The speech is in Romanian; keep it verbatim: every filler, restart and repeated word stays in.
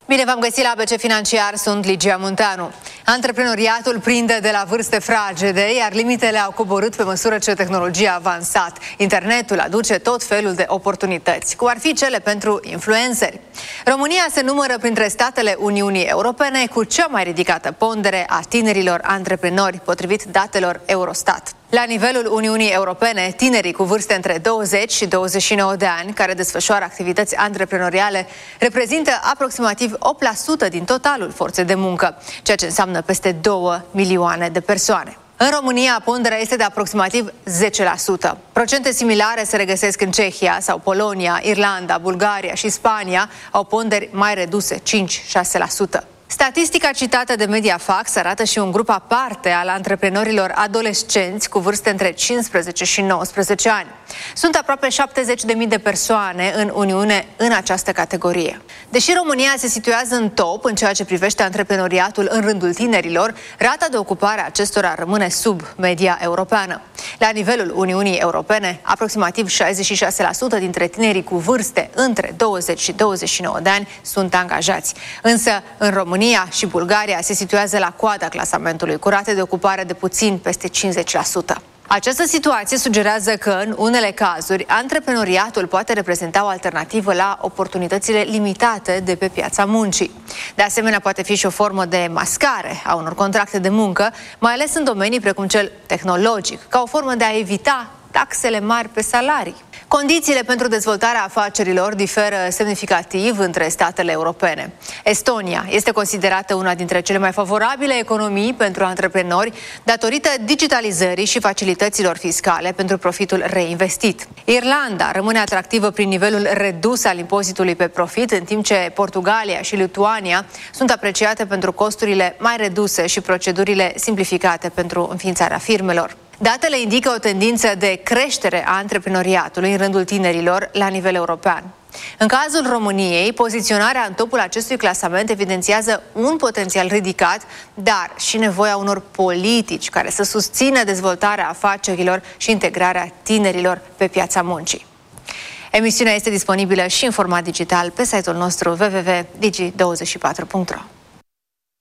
Bine v-am găsit la A B C Financiar, sunt Ligia Munteanu. Antreprenoriatul prinde de la vârste fragede, iar limitele au coborât pe măsură ce tehnologia a avansat. Internetul aduce tot felul de oportunități, cum ar fi cele pentru influenceri. România se numără printre statele Uniunii Europene cu cea mai ridicată pondere a tinerilor antreprenori, potrivit datelor Eurostat. La nivelul Uniunii Europene, tinerii cu vârste între douăzeci și douăzeci și nouă de ani, care desfășoară activități antreprenoriale, reprezintă aproximativ opt la sută din totalul forței de muncă, ceea ce înseamnă peste două milioane de persoane. În România, ponderea este de aproximativ zece la sută. Procente similare se regăsesc în Cehia sau Polonia, Irlanda, Bulgaria și Spania au ponderi mai reduse, cinci la șase la sută. Statistica citată de Mediafax arată și un grup aparte al antreprenorilor adolescenți cu vârste între cincisprezece și nouăsprezece ani. Sunt aproape șaptezeci de mii de persoane în Uniune în această categorie. Deși România se situează în top în ceea ce privește antreprenoriatul în rândul tinerilor, rata de ocupare a acestora rămâne sub media europeană. La nivelul Uniunii Europene, aproximativ șaizeci și șase la sută dintre tinerii cu vârste între douăzeci și douăzeci și nouă de ani sunt angajați. Însă, în România și Bulgaria se situează la coada clasamentului, cu rate de ocupare de puțin peste cincizeci la sută. Această situație sugerează că, în unele cazuri, antreprenoriatul poate reprezenta o alternativă la oportunitățile limitate de pe piața muncii. De asemenea, poate fi și o formă de mascare a unor contracte de muncă, mai ales în domenii precum cel tehnologic, ca o formă de a evita taxele mari pe salarii. Condițiile pentru dezvoltarea afacerilor diferă semnificativ între statele europene. Estonia este considerată una dintre cele mai favorabile economii pentru antreprenori datorită digitalizării și facilităților fiscale pentru profitul reinvestit. Irlanda rămâne atractivă prin nivelul redus al impozitului pe profit, în timp ce Portugalia și Lituania sunt apreciate pentru costurile mai reduse și procedurile simplificate pentru înființarea firmelor. Datele indică o tendință de creștere a antreprenoriatului în rândul tinerilor la nivel european. În cazul României, poziționarea în topul acestui clasament evidențiază un potențial ridicat, dar și nevoia unor politici care să susțină dezvoltarea afacerilor și integrarea tinerilor pe piața muncii. Emisiunea este disponibilă și în format digital pe site-ul nostru w w w punct digi douăzeci și patru punct ro.